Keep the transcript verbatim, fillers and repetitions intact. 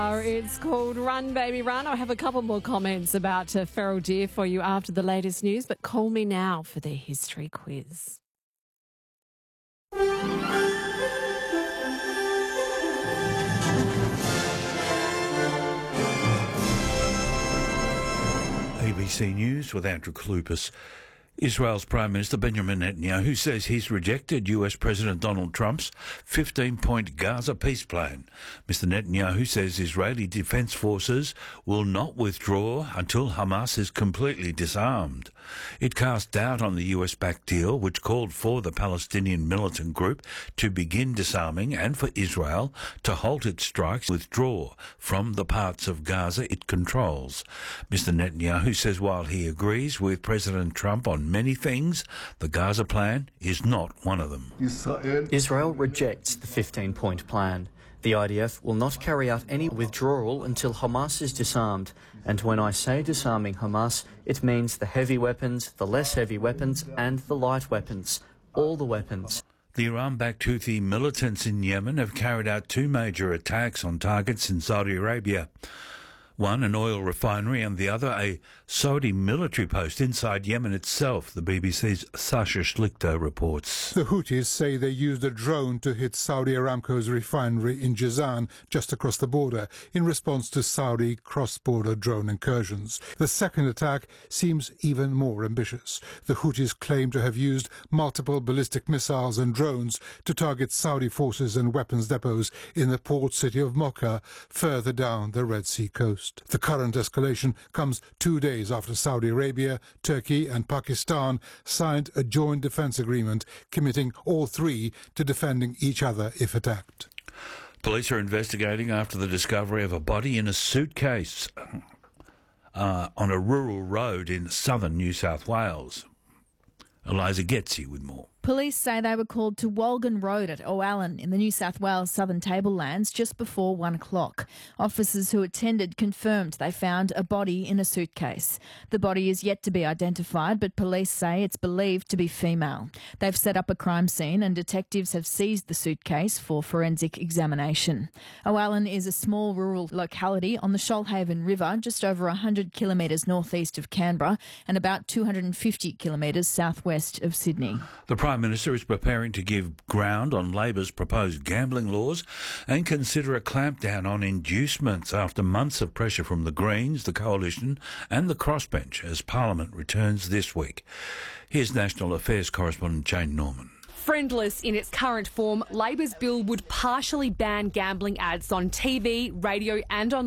It's called Run Baby Run. I have a couple more comments about uh, feral deer for you after the latest news, but call me now for the history quiz. A B C News with Andrew Kalupas. Israel's Prime Minister Benjamin Netanyahu says he's rejected U S President Donald Trump's fifteen-point Gaza peace plan. Mister Netanyahu says Israeli defence forces will not withdraw until Hamas is completely disarmed. It cast doubt on the U S-backed deal, which called for the Palestinian militant group to begin disarming and for Israel to halt its strikes and withdraw from the parts of Gaza it controls. Mister Netanyahu says while he agrees with President Trump on many things, the Gaza plan is not one of them. Israel rejects the fifteen-point plan. The I D F will not carry out any withdrawal until Hamas is disarmed. And when I say disarming Hamas, it means the heavy weapons, the less heavy weapons, and the light weapons. All the weapons. The Iran-backed Houthi militants in Yemen have carried out two major attacks on targets in Saudi Arabia. One, an oil refinery, and the other, a Saudi military post inside Yemen itself, the B B C's Sasha Schlichter reports. The Houthis say they used a drone to hit Saudi Aramco's refinery in Jazan, just across the border, in response to Saudi cross-border drone incursions. The second attack seems even more ambitious. The Houthis claim to have used multiple ballistic missiles and drones to target Saudi forces and weapons depots in the port city of Mocha, further down the Red Sea coast. The current escalation comes two days after Saudi Arabia, Turkey and Pakistan signed a joint defence agreement committing all three to defending each other if attacked. Police are investigating after the discovery of a body in a suitcase uh, on a rural road in southern New South Wales. Eliza Getzi with more. Police say they were called to Walgan Road at O'Allen in the New South Wales Southern Tablelands just before one o'clock. Officers who attended confirmed they found a body in a suitcase. The body is yet to be identified, but police say it's believed to be female. They've set up a crime scene and detectives have seized the suitcase for forensic examination. O'Allen is a small rural locality on the Shoalhaven River, just over one hundred kilometres northeast of Canberra and about two hundred fifty kilometres southwest of Sydney. The Prime Minister is preparing to give ground on Labor's proposed gambling laws and consider a clampdown on inducements after months of pressure from the Greens, the Coalition and the Crossbench as Parliament returns this week. Here's National Affairs correspondent Jane Norman. Friendless in its current form, Labor's bill would partially ban gambling ads on T V, radio and on